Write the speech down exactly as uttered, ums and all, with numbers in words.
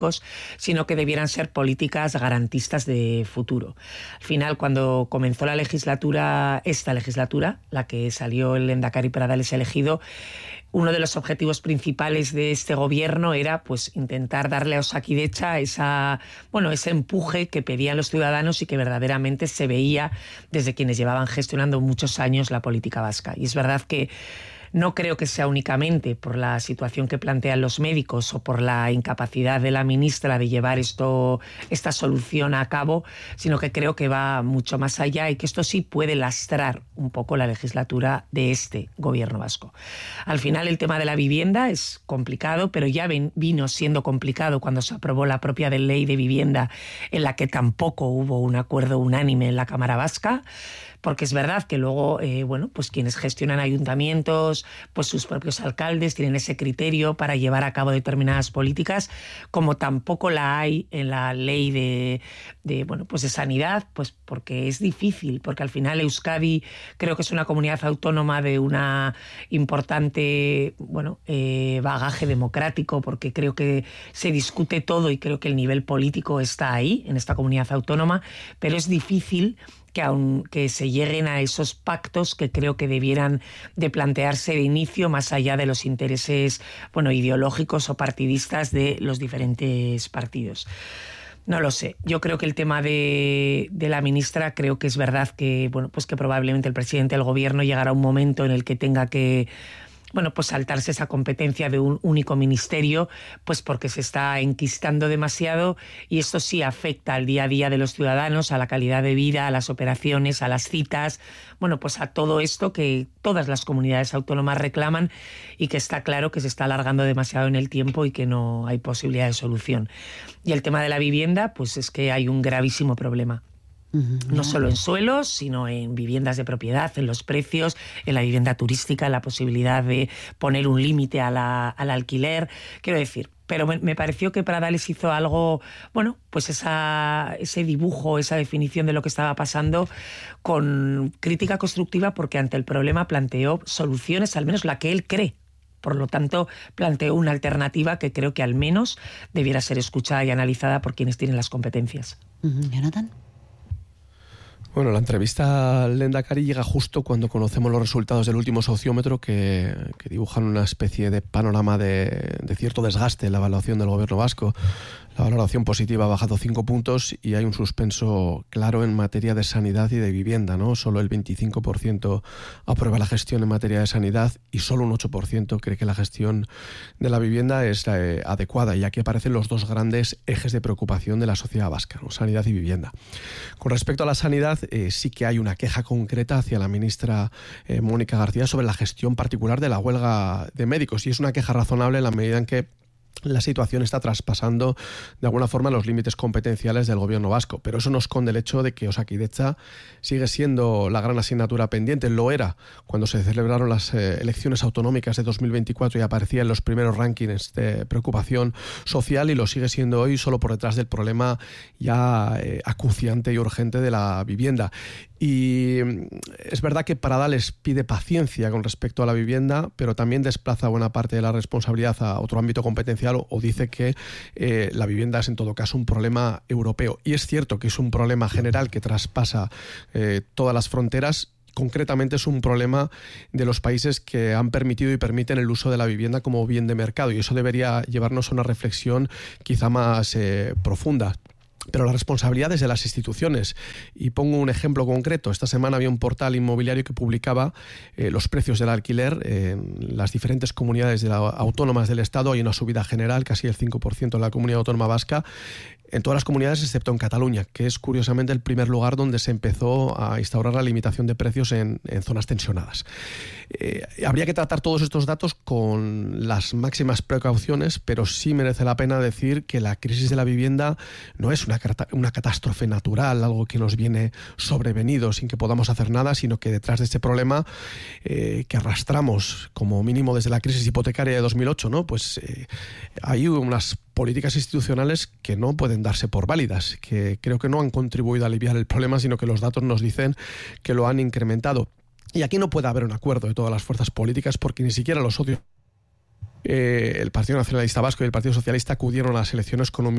sino que debieran ser políticas garantistas de futuro. Al final, cuando comenzó la legislatura, esta legislatura, la que salió el Lehendakari Pradales elegido, uno de los objetivos principales de este gobierno era pues intentar darle a Osakidetza esa, bueno, ese empuje que pedían los ciudadanos y que verdaderamente se veía desde quienes llevaban gestionando muchos años la política vasca. Y es verdad que no creo que sea únicamente por la situación que plantean los médicos o por la incapacidad de la ministra de llevar esto, esta solución a cabo, sino que creo que va mucho más allá y que esto sí puede lastrar un poco la legislatura de este gobierno vasco. Al final el tema de la vivienda es complicado, pero ya ven, vino siendo complicado cuando se aprobó la propia ley de vivienda, en la que tampoco hubo un acuerdo unánime en la Cámara Vasca, porque es verdad que luego, eh, bueno, pues quienes gestionan ayuntamientos, pues sus propios alcaldes tienen ese criterio para llevar a cabo determinadas políticas, como tampoco la hay en la ley de, de, bueno, pues de sanidad, pues porque es difícil, porque al final Euskadi creo que es una comunidad autónoma de una importante, bueno, eh, bagaje democrático, porque creo que se discute todo y creo que el nivel político está ahí, en esta comunidad autónoma, pero es difícil que aunque se lleguen a esos pactos que creo que debieran de plantearse de inicio más allá de los intereses, bueno, ideológicos o partidistas de los diferentes partidos. No lo sé. Yo creo que el tema de, de la ministra, creo que es verdad que, bueno, pues que probablemente el presidente del gobierno llegará a un momento en el que tenga que, bueno, pues saltarse esa competencia de un único ministerio, pues porque se está enquistando demasiado y esto sí afecta al día a día de los ciudadanos, a la calidad de vida, a las operaciones, a las citas, bueno, pues a todo esto que todas las comunidades autónomas reclaman y que está claro que se está alargando demasiado en el tiempo y que no hay posibilidad de solución. Y el tema de la vivienda, pues es que hay un gravísimo problema. No solo en suelos, sino en viviendas de propiedad, en los precios, en la vivienda turística, en la posibilidad de poner un límite a la, al alquiler. Quiero decir, pero me, me pareció que Pradales hizo algo, bueno, pues esa, ese dibujo, esa definición de lo que estaba pasando con crítica constructiva, porque ante el problema planteó soluciones, al menos la que él cree. Por lo tanto, planteó una alternativa que creo que al menos debiera ser escuchada y analizada por quienes tienen las competencias. Uh-huh. Jonathan. Bueno, la entrevista al Lehendakari llega justo cuando conocemos los resultados del último sociómetro que, que dibujan una especie de panorama de, de cierto desgaste en la evaluación del gobierno vasco. La valoración positiva ha bajado cinco puntos y hay un suspenso claro en materia de sanidad y de vivienda, ¿no? Solo el veinticinco por ciento aprueba la gestión en materia de sanidad y solo un ocho por ciento cree que la gestión de la vivienda es eh, adecuada. Y aquí aparecen los dos grandes ejes de preocupación de la sociedad vasca, ¿no? Sanidad y vivienda. Con respecto a la sanidad, eh, sí que hay una queja concreta hacia la ministra eh, Mónica García sobre la gestión particular de la huelga de médicos. Y es una queja razonable en la medida en que la situación está traspasando de alguna forma los límites competenciales del gobierno vasco, pero eso no esconde el hecho de que Osakidetza sigue siendo la gran asignatura pendiente. Lo era cuando se celebraron las eh, elecciones autonómicas de dos mil veinticuatro y aparecía en los primeros rankings de preocupación social, y lo sigue siendo hoy, solo por detrás del problema ya eh, acuciante y urgente de la vivienda. Y es verdad que Pradales pide paciencia con respecto a la vivienda, pero también desplaza buena parte de la responsabilidad a otro ámbito competencial o, o dice que eh, la vivienda es en todo caso un problema europeo. Y es cierto que es un problema general que traspasa eh, todas las fronteras. Concretamente es un problema de los países que han permitido y permiten el uso de la vivienda como bien de mercado, y eso debería llevarnos a una reflexión quizá más eh, profunda. Pero la responsabilidad es de las instituciones. Y pongo un ejemplo concreto. Esta semana había un portal inmobiliario que publicaba eh, los precios del alquiler en las diferentes comunidades de la, autónomas del Estado. Hay una subida general, casi el cinco por ciento en la comunidad autónoma vasca, en todas las comunidades excepto en Cataluña, que es curiosamente el primer lugar donde se empezó a instaurar la limitación de precios en, en zonas tensionadas. Eh, habría que tratar todos estos datos con las máximas precauciones, pero sí merece la pena decir que la crisis de la vivienda no es una, una catástrofe natural, algo que nos viene sobrevenido sin que podamos hacer nada, sino que detrás de este problema eh, que arrastramos como mínimo desde la crisis hipotecaria de dos mil ocho, ¿no? Pues eh, hay unas políticas institucionales que no pueden darse por válidas, que creo que no han contribuido a aliviar el problema, sino que los datos nos dicen que lo han incrementado. Y aquí no puede haber un acuerdo de todas las fuerzas políticas porque ni siquiera los socios Eh, el Partido Nacionalista Vasco y el Partido Socialista acudieron a las elecciones con un